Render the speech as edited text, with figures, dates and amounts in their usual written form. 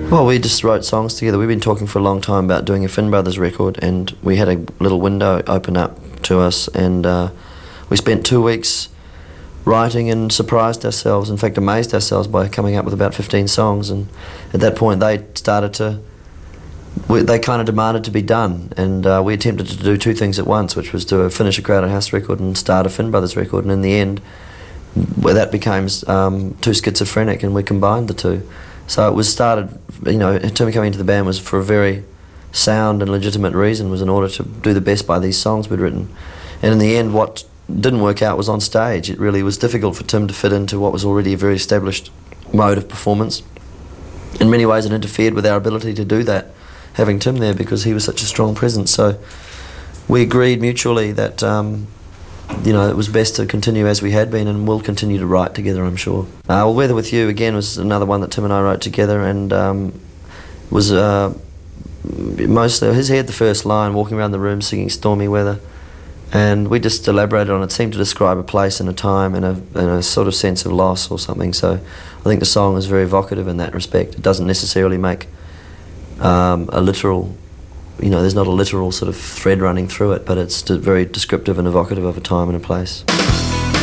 Well, we just wrote songs together. We've been talking for a long time about doing a Finn Brothers record, and we had a little window open up to us, and we spent 2 weeks writing and surprised ourselves, in fact amazed ourselves, by coming up with about 15 songs. And at that point they kind of demanded to be done, and we attempted to do two things at once, which was to finish a Crowded House record and start a Finn Brothers record, and in the end that became Too Schizophrenic, and we combined the two. So it was started, Tim coming into the band was for a very sound and legitimate reason, was in order to do the best by these songs we'd written. And in the end, what didn't work out was on stage. It really was difficult for Tim to fit into what was already a very established mode of performance. In many ways it interfered with our ability to do that, having Tim there, because he was such a strong presence. So we agreed mutually that it was best to continue as we had been, and we'll continue to write together, I'm sure. Weather With You, again, was another one that Tim and I wrote together, and was mostly, he had the first line, walking around the room singing Stormy Weather, and we just elaborated on it. It seemed to describe a place and a time and a sort of sense of loss or something. So I think the song is very evocative in that respect. It doesn't necessarily make a literal, there's not a literal sort of thread running through it, but it's very descriptive and evocative of a time and a place.